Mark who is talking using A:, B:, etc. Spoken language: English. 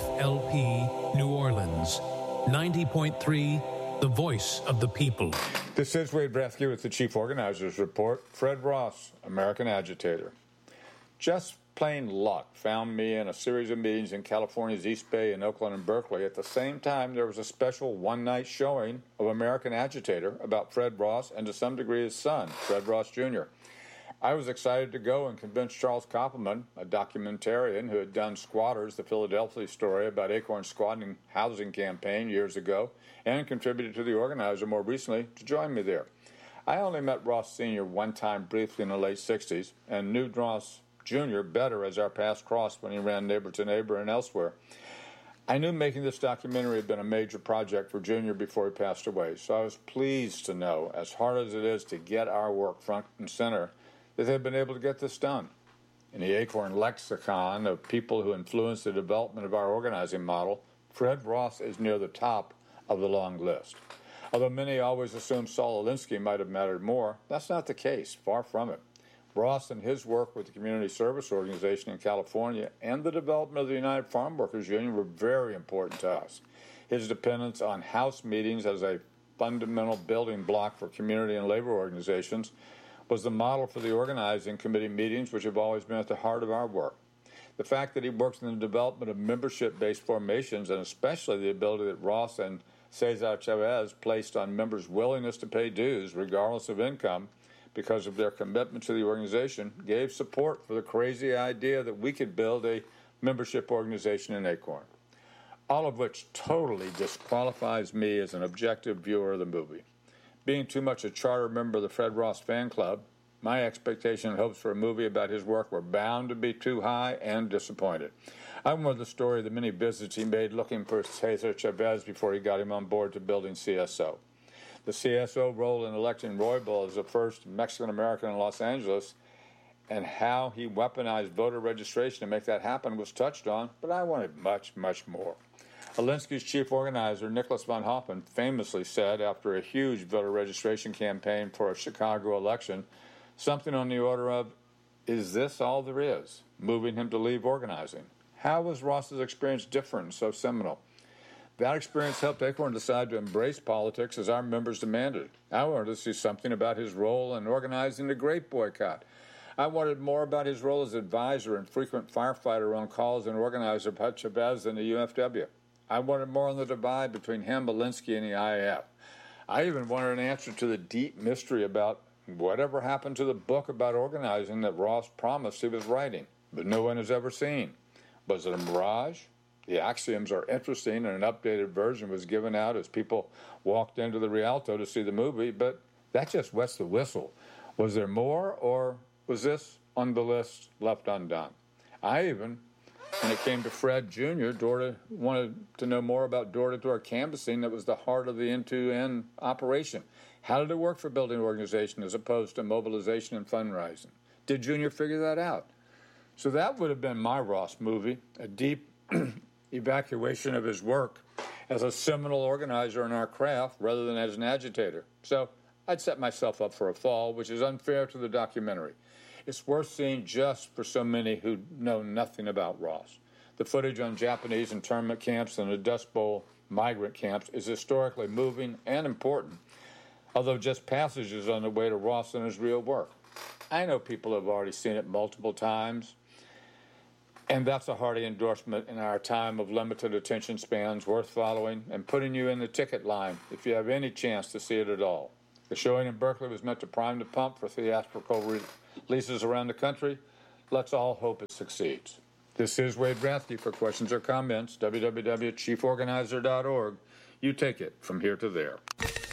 A: KFLP New Orleans, 90.3, the voice of the people.
B: This is Wade Brethke with the Chief Organizers Report. Fred Ross, American Agitator. Just plain luck found me in a series of meetings in California's East Bay and Oakland and Berkeley. At the same time, there was a special one-night showing of American Agitator about Fred Ross and to some degree his son, Fred Ross Jr. I was excited to go and convince Charles Koppelman, a documentarian who had done Squatters, the Philadelphia story about Acorn's squatting housing campaign years ago, and contributed to the organizer more recently, to join me there. I only met Ross Sr. one time briefly in the late 60s and knew Ross Jr. better as our paths crossed when he ran Neighbor to Neighbor and elsewhere. I knew making this documentary had been a major project for Jr. before he passed away, so I was pleased to know, as hard as it is to get our work front and center, that they've been able to get this done. In the Acorn lexicon of people who influenced the development of our organizing model, Fred Ross is near the top of the long list. Although many always assume Saul Alinsky might have mattered more, that's not the case, far from it. Ross and his work with the Community Service Organization in California and the development of the United Farm Workers Union were very important to us. His dependence on house meetings as a fundamental building block for community and labor organizations was the model for the organizing committee meetings, which have always been at the heart of our work. The fact that he works in the development of membership-based formations, and especially the ability that Ross and Cesar Chavez placed on members' willingness to pay dues, regardless of income, because of their commitment to the organization, gave support for the crazy idea that we could build a membership organization in Acorn. All of which totally disqualifies me as an objective viewer of the movie. Being too much a charter member of the Fred Ross fan club, my expectation and hopes for a movie about his work were bound to be too high and disappointed. I wanted the story of the many visits he made looking for Cesar Chavez before he got him on board to building CSO. The CSO role in electing Roybal as the first Mexican-American in Los Angeles and how he weaponized voter registration to make that happen was touched on, but I wanted much, much more. Alinsky's chief organizer, Nicholas von Hoffen, famously said after a huge voter registration campaign for a Chicago election, something on the order of, "Is this all there is?" moving him to leave organizing. How was Ross's experience different and so seminal? That experience helped Acorn decide to embrace politics as our members demanded. I wanted to see something about his role in organizing the grape boycott. I wanted more about his role as advisor and frequent firefighter on calls and organizer about Chavez and the UFW. I wanted more on the divide between him, Alinsky, and the IAF. I even wanted an answer to the deep mystery about whatever happened to the book about organizing that Ross promised he was writing, but no one has ever seen. Was it a mirage? The axioms are interesting, and an updated version was given out as people walked into the Rialto to see the movie, but that just wets the whistle. Was there more, or was this on the list left undone? When it came to Fred Jr., wanted to know more about door-to-door canvassing that was the heart of the end-to-end operation. How did it work for building an organization as opposed to mobilization and fundraising? Did Jr. figure that out? So that would have been my Ross movie, a deep evacuation of his work as a seminal organizer in our craft rather than as an agitator. So I'd set myself up for a fall, which is unfair to the documentary. It's worth seeing just for so many who know nothing about Ross. The footage on Japanese internment camps and the Dust Bowl migrant camps is historically moving and important, although just passages on the way to Ross and his real work. I know people have already seen it multiple times, and that's a hearty endorsement in our time of limited attention spans worth following and putting you in the ticket line if you have any chance to see it at all. The showing in Berkeley was meant to prime the pump for theatrical releases around the country. Let's all hope it succeeds. This is Wade Brethke. For questions or comments, www.chieforganizer.org. You take it from here to there.